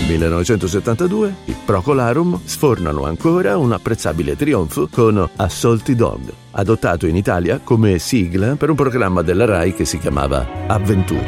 1972 i Procolarum sfornano ancora un apprezzabile trionfo con A Salty Dog, adottato in Italia come sigla per un programma della Rai che si chiamava Avventure.